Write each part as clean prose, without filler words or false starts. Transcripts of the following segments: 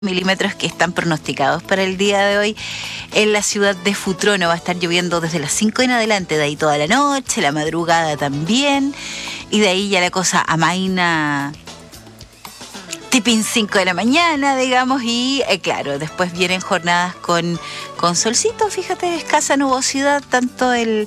milímetros que están pronosticados para el día de hoy en la ciudad de Futrono. Va a estar lloviendo desde las 5 en adelante, de ahí toda la noche, la madrugada también, y de ahí ya la cosa amaina tipín 5 de la mañana, digamos, y claro, después vienen jornadas con solcito, fíjate, escasa nubosidad, tanto el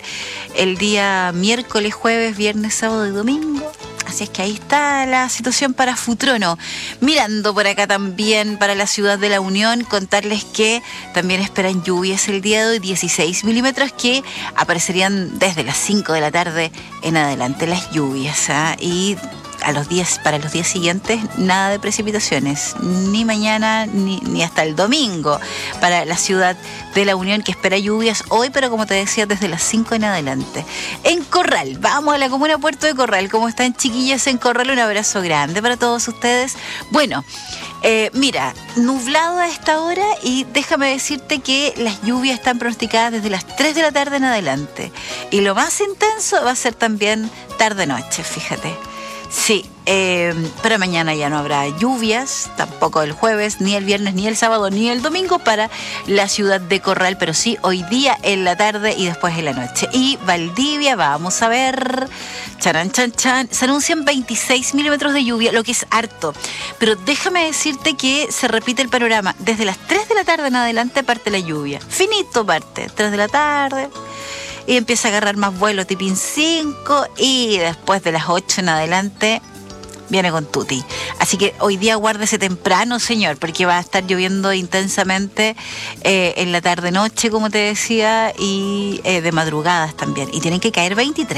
día miércoles, jueves, viernes, sábado y domingo. Así es que ahí está la situación para Futrono. Mirando por acá también para la ciudad de La Unión, contarles que también esperan lluvias el día de hoy, 16 milímetros que aparecerían desde las 5 de la tarde en adelante las lluvias, ¿eh? Y para los días siguientes, nada de precipitaciones, ni mañana ni hasta el domingo para la ciudad de La Unión, que espera lluvias hoy, pero como te decía, desde las 5 en adelante. En Corral, vamos a la comuna Puerto de Corral. ¿Cómo están, chiquillos en Corral? Un abrazo grande para todos ustedes. Bueno, mira, nublado a esta hora, y déjame decirte que las lluvias están pronosticadas desde las 3 de la tarde en adelante. Y lo más intenso va a ser también tarde-noche, fíjate. Sí, pero mañana ya no habrá lluvias, tampoco el jueves, ni el viernes, ni el sábado, ni el domingo para la ciudad de Corral, pero sí hoy día en la tarde y después en la noche. Y Valdivia, vamos a ver, charan, chan, chan, se anuncian 26 milímetros de lluvia, lo que es harto. Pero déjame decirte que se repite el panorama, desde las 3 de la tarde en adelante parte la lluvia, finito parte, 3 de la tarde. Y empieza a agarrar más vuelo, tipín 5, y después de las 8 en adelante viene con tutti. Así que hoy día guárdese temprano, señor, porque va a estar lloviendo intensamente en la tarde-noche, como te decía, y de madrugadas también. Y tienen que caer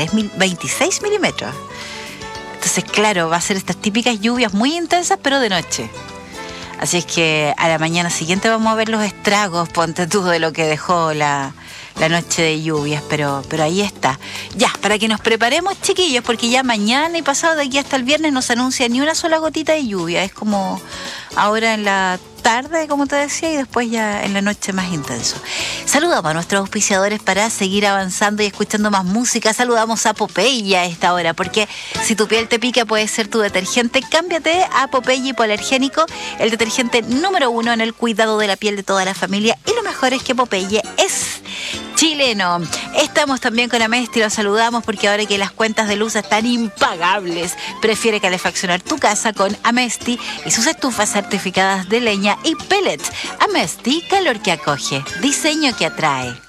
26 milímetros. Entonces, claro, va a ser estas típicas lluvias muy intensas, pero de noche. Así es que a la mañana siguiente vamos a ver los estragos, ponte tú, de lo que dejó la noche de lluvias, pero ahí está. Ya, para que nos preparemos, chiquillos, porque ya mañana y pasado, de aquí hasta el viernes, no se anuncia ni una sola gotita de lluvia. Es como ahora en la tarde, como te decía, y después ya en la noche más intenso. Saludamos a nuestros auspiciadores para seguir avanzando y escuchando más música. Saludamos a Popeye a esta hora, porque si tu piel te pica, puede ser tu detergente. Cámbiate a Popeye Hipoalergénico, el detergente número 1 en el cuidado de la piel de toda la familia. Y lo mejor es que Popeye es chileno. Estamos también con Amesti, los saludamos porque ahora que las cuentas de luz están impagables, prefiere calefaccionar tu casa con Amesti y sus estufas certificadas de leña y pellets. Amesti, calor que acoge, diseño que atrae.